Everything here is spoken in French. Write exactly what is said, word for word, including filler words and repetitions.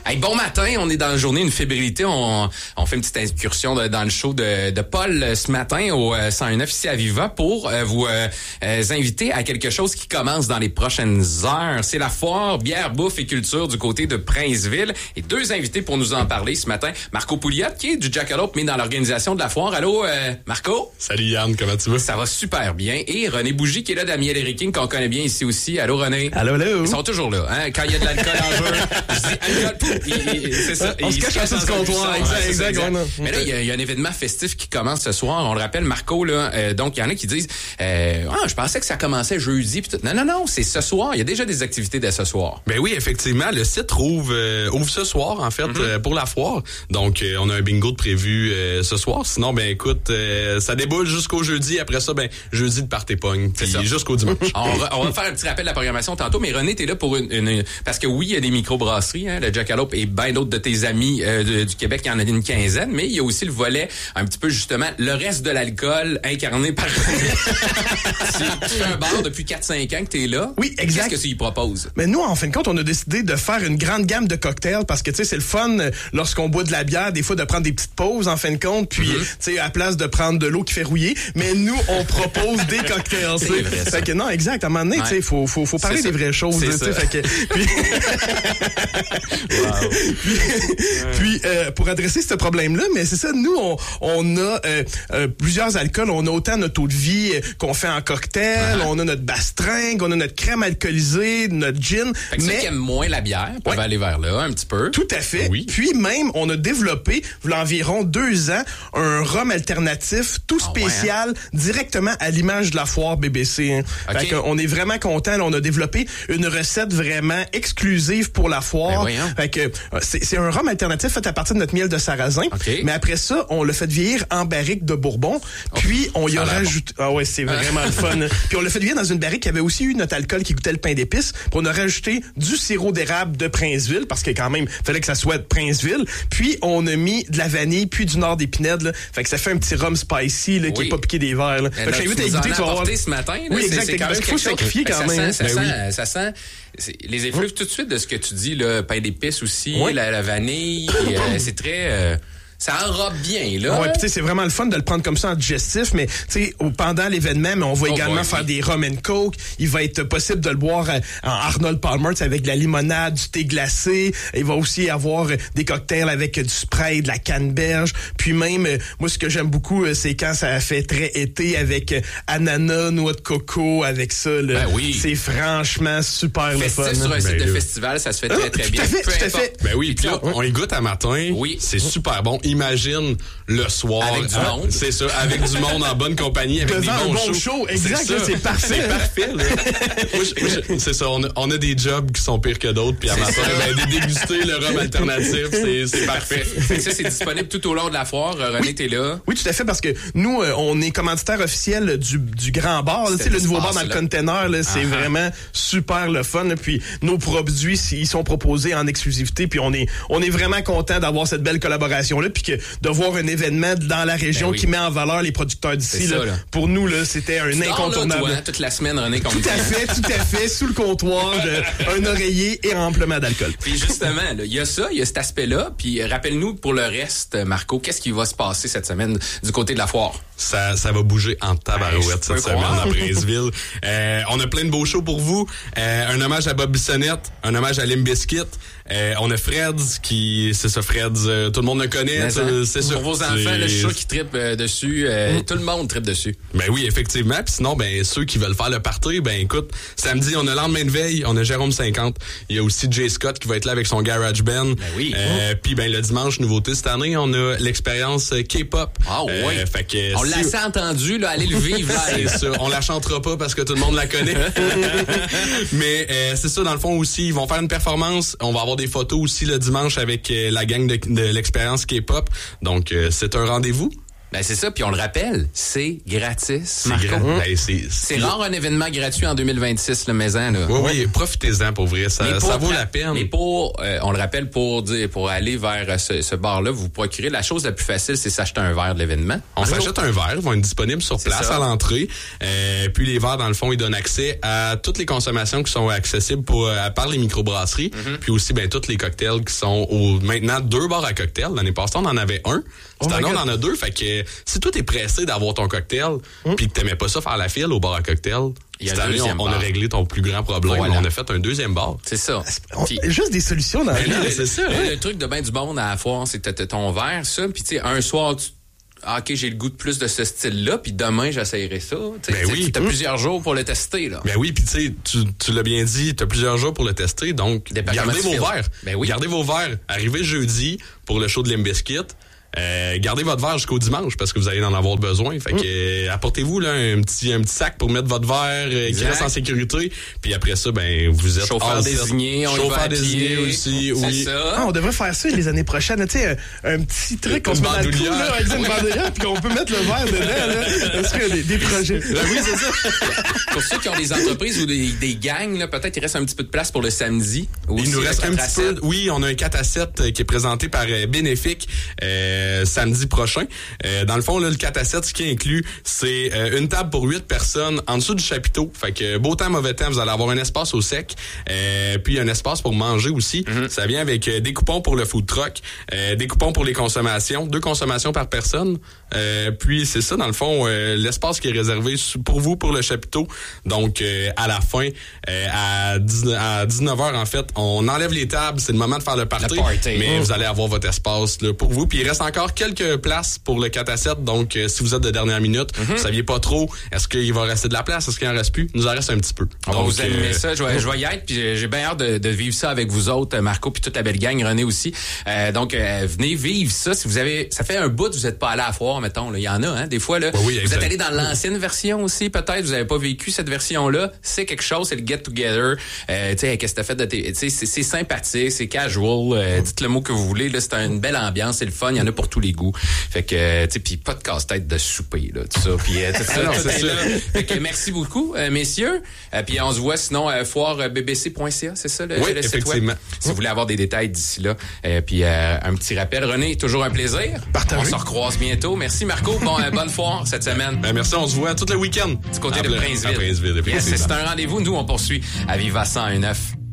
Hey, bon matin, on est dans la journée, une fébrilité. On, on fait une petite incursion de, dans le show de, de Paul ce matin au euh, cent un neuf ici à Viva pour euh, vous euh, euh, inviter à quelque chose qui commence dans les prochaines heures. C'est la foire bière, bouffe et culture du côté de Princeville. Et deux invités pour nous en parler ce matin. Marco Pouliot, qui est du Jackalope, mais dans l'organisation de la foire. Allô, euh, Marco? Salut Yann, comment tu vas? Ça va super bien. Et René Bougie, qui est là d'Amiel et Riking, qu'on connaît bien ici aussi. Allô, René? Allô, allô. Ils sont toujours là, hein? Quand il y a de l'alcool en jeu, je dis alcool, pouf, il, il, c'est ça. On se cache en dessous du comptoir. Exact, ouais, exact. exact. Ouais, Mais là, il y, a, il y a un événement festif qui commence ce soir. On le rappelle, Marco, là. Euh, donc, il y en a qui disent, euh, ah, je pensais que ça commençait jeudi. Pis tout. Non, non, non, c'est ce soir. Il y a déjà des activités dès ce soir. Ben oui, effectivement. Le site ouvre, euh, ouvre ce soir, en fait, mm-hmm. euh, pour la foire. Donc, euh, on a un bingo de prévu euh, ce soir. Sinon, ben écoute, euh, ça déboule jusqu'au jeudi. Après ça, ben jeudi de party pong. Puis jusqu'au dimanche. on, va, on va faire un petit rappel de la programmation tantôt. Mais René, t'es là pour une, une, une... Parce que oui, il y a des microbrasseries, hein, le Jackalope et bien d'autres de tes amis euh, de, du Québec, il y en a une quinzaine, mais il y a aussi le volet, un petit peu justement, le reste de l'alcool incarné par tu, tu fais un bar depuis quatre cinq ans que t'es là. Oui, exact. Qu'est-ce que tu y proposes? Mais nous, en fin de compte, on a décidé de faire une grande gamme de cocktails parce que, tu sais, c'est le fun lorsqu'on boit de la bière, des fois, de prendre des petites pauses, en fin de compte, puis, mm-hmm. tu sais, à place de prendre de l'eau qui fait rouiller, mais nous, on propose des cocktails, tu sais. Fait que non, exact. À un moment donné, ouais. tu sais, faut, faut, faut parler des vraies choses, tu sais. Fait que, puis, wow. puis, puis euh, pour adresser ce problème-là, mais c'est ça, nous, on, on a euh, euh, plusieurs alcools. On a autant notre eau de vie euh, qu'on fait en cocktail, uh-huh. on a notre bastringue, on a notre crème alcoolisée, notre gin. Fait que mais... ceux qui aiment moins la bière peuvent ouais. aller vers là un petit peu. Tout à fait. Oui. Puis même, on a développé, il y a environ deux ans, un rhum alternatif tout spécial, oh, ouais, hein? directement à l'image de la foire B B C. Hein. Okay. Fait qu'on est vraiment content. On a développé une recette vraiment exclusive pour la foire. Ben oui, hein? Fait que c'est, c'est un rhum alternatif fait à partir de notre miel de sarrasin. Okay. Mais après ça, on l'a fait vieillir en barrique de Bourbon. Oh, puis on y a rajouté... Bon. Ah ouais, c'est vraiment le fun. Puis on l'a fait vieillir dans une barrique qui avait aussi eu notre alcool qui goûtait le pain d'épices. Puis on a rajouté du sirop d'érable de Princeville parce que quand même, il fallait que ça soit de Princeville. Puis on a mis de la vanille puis du nord d'épinette. Là. Fait que ça fait un petit rhum spicy là, oui. qui est pas piqué des verres. Là. Fait que j'invite à écouter, tu vas voir. Ce matin, là, oui, c'est, exact. c'est quand même il faut sacrifier quand ça même. Sent, ça, ben sent, oui. ça sent c'est, les effluves oui. tout de suite de ce que tu dis, le pain d'épices aussi, oui. la, la vanille. Et, euh, c'est très... Euh, ça enrobe bien, là. Ouais, puis tu sais, c'est vraiment le fun de le prendre comme ça en digestif, mais tu sais, pendant l'événement, mais on va oh, également ouais, faire oui. des rum and coke. Il va être possible de le boire en Arnold Palmer, avec de la limonade, du thé glacé. Il va aussi y avoir des cocktails avec du spray, de la canneberge. Puis même, moi, ce que j'aime beaucoup, c'est quand ça fait très été avec ananas, noix de coco, avec ça. Là. Ben oui. C'est franchement super festif le fun. sur un site ben de là. festival, ça se fait très, ah, très tout bien. À fait, Peu tout à importe. fait. Ben oui, puis là, on y goûte à matin. Oui. C'est super bon. Imagine le soir. Avec du hein, monde. C'est ça, avec du monde en bonne compagnie, avec devant des bons un bon shows. show. Exact, c'est, c'est parfait. C'est parfait, là. moi, je, moi, je, c'est ça, on a, on a des jobs qui sont pires que d'autres, puis à matin, ben, déguster le rhum alternatif, c'est, c'est parfait. Fait que ça, c'est disponible tout au long de la foire. René, oui. t'es là. Oui, tout à fait, parce que nous, euh, on est commanditaire officiel du, du grand bar. Tu sais, le nouveau bar dans le container, là, c'est uh-huh. vraiment super le fun. Là, puis nos produits, ils sont proposés en exclusivité, puis on est, on est vraiment content d'avoir cette belle collaboration-là, puis que de voir un événement dans la région ben oui. qui met en valeur les producteurs d'ici. Là, ça, là. Pour nous, là, c'était un tu incontournable. Dors, là, toi, hein, toute la semaine, René, comme tout à fait, tout à fait, sous le comptoir, de, un oreiller et amplement d'alcool. Puis justement, il y a ça, il y a cet aspect-là. Puis rappelle-nous pour le reste, Marco, qu'est-ce qui va se passer cette semaine du côté de la foire? Ça, ça va bouger en tabarouette ben, cette semaine à Princeville. Euh, on a plein de beaux shows pour vous. Euh, un hommage à Bob Bissonnette, un hommage à Limp Bizkit. Euh, on a Freds qui, c'est ça, Freds, euh, tout le monde le connaît. C'est, c'est pour vos enfants, c'est... le chat qui trippe euh, dessus, euh, mm. tout le monde trippe dessus. Ben oui, effectivement. Puis sinon, ben ceux qui veulent faire le party, ben écoute, samedi on a lendemain de veille, on a Jérôme cinquante. Il y a aussi Jay Scott qui va être là avec son Garage Band. Ben oui. Euh, mm. Puis ben le dimanche, nouveauté cette année, on a l'expérience K-pop. Ah oui. Euh, fait que on l'a entendu, là, allez le vivre. Là. C'est ça. On la chantera pas parce que tout le monde la connaît. Mais euh, c'est ça, dans le fond aussi, ils vont faire une performance. On va avoir des photos aussi le dimanche avec euh, la gang de, de l'expérience K-pop. Donc, euh, c'est un rendez-vous. Ben c'est ça, puis on le rappelle, c'est gratis. C'est Marco. gra- ben, c'est, C'est rare un événement gratuit en deux mille vingt-six, le maison, là. Oui, oui, profitez-en pour vrai, ça, Mais pour ça vaut pra- la peine. Mais pour, euh, on le rappelle, pour dire, pour aller vers euh, ce, ce bar-là, vous procurez, la chose la plus facile, c'est s'acheter un verre de l'événement. On s'achète un verre, ils vont être disponibles sur C'est place ça. à l'entrée. Euh, puis les verres, dans le fond, ils donnent accès à toutes les consommations qui sont accessibles pour, euh, par les microbrasseries. Mm-hmm. Puis aussi, ben, tous les cocktails qui sont au, maintenant deux bars à cocktails. L'année passée, on en avait un. Oh Cette my année, on God. en a deux. Fait que si toi, t'es pressé d'avoir ton cocktail, puis que t'aimais pas ça faire la file au bar à cocktail, Il y a cette un année, on, deuxième on a bar. réglé ton plus grand problème. Voilà. On a fait un deuxième bar. C'est ça. On- Puis- juste des solutions dans la Ben vie. là, là. c'est ça. Le, hein? le truc de ben du monde à la foire, c'est que t'as ton verre, ça, puis tu sais, un soir, tu... Ah, OK, j'ai le goût de plus de ce style-là, puis demain, j'essayerai ça. Tu sais, Ben tu- oui. T'as plusieurs jours pour le tester, là. Ben oui, puis tu sais, tu, tu l'as bien dit, tu as plusieurs jours pour le tester, donc Département gardez du vos film. verres. Ben oui. Gardez vos verres. Arrivez jeudi pour le show de Limp Bizkit. Euh, gardez votre verre jusqu'au dimanche parce que vous allez en avoir besoin. Fait que euh, apportez-vous là un petit un petit sac pour mettre votre verre euh, qui Exact. reste en sécurité. Puis après ça, ben vous êtes Chauffeur all set. désigné, on y va Chauffeur à désigné pied. aussi. C'est Oui. ça. Ah, on devrait faire ça les années prochaines. Tu sais, un, un petit truc qu'on Une se met dans le cou, bandoulière. là, avec une bandoulière, puis qu'on peut mettre le verre dedans, là. Est-ce qu'il y a des, des projets? Ben oui, c'est ça. Pour ceux qui ont des entreprises ou des, des gangs, là, peut-être il reste un petit peu de place pour le samedi. Il Aussi, nous le reste un quatre à petit peu. sept. Oui, on a un quatre à sept euh, qui est présenté par euh, Bénéfique euh, samedi prochain. Euh, dans le fond, là, le quatre à sept, ce qui inclut, c'est euh, une table pour huit personnes en dessous du chapiteau. Fait que beau temps, mauvais temps, vous allez avoir un espace au sec. Euh, puis un espace pour manger aussi. Mm-hmm. Ça vient avec euh, des coupons pour le food truck, euh, des coupons pour les consommations, deux consommations par personne. Euh, puis c'est ça, dans le fond, euh, l'espace qui est réservé pour vous, pour le chapiteau. Donc, euh, à la fin, euh, à, dix, à dix-neuf heures, en fait, on enlève les tables. C'est le moment de faire le party. Le party. Mais Mm. vous allez avoir votre espace là, pour vous. Puis il reste encore quelques places pour le quatre à sept. Donc, euh, si vous êtes de dernière minute, Mm-hmm. vous saviez pas trop, est-ce qu'il va rester de la place? Est-ce qu'il en reste plus? Il nous en reste un petit peu. On va Donc, vous animer euh, ça. Je vais, je vais y être, puis j'ai j'ai bien hâte de, de vivre ça avec vous autres, Marco, puis toute la belle gang, René aussi. Euh, donc, euh, venez vivre ça. Si vous avez, ça fait un bout que vous n'êtes pas allé à la foire, mettons. Là. Il y en a, hein, des fois. Là, Oui, oui, vous exact. êtes allé dans l'ancienne version aussi, peut-être. Vous n'avez pas vécu cette version-là. C'est quelque chose, c'est le get-together. Euh, tu sais, qu'est-ce que t'as fait de tes... Tu sais, c'est, c'est sympathique, c'est casual. Euh, dites le mot que vous voulez. Là, c'est une belle ambiance, c'est le fun. Il y en a pour tous les goûts. Fait que, euh, tu sais, puis pas de casse-tête de souper, là, tout ça. Puis, euh, tout ça, Non, tout c'est est ça. là. Fait que merci beaucoup, euh, messieurs. Euh, puis on se voit sinon euh, foire b b c point c a, c'est ça le, Oui, le site effectivement. web? Si vous voulez avoir des détails d'ici là. Euh, puis euh, un petit rappel, René, toujours un plaisir. Partagez. On se recroise bientôt. Merci Marco. Bon, euh, bonne foire cette semaine. Ben, merci, on se voit tout le week-end. Du côté À de Ple- Princeville. À Princeville, Yes, effectivement. c'est un rendez-vous. Nous, on poursuit à Viva cent un neuf.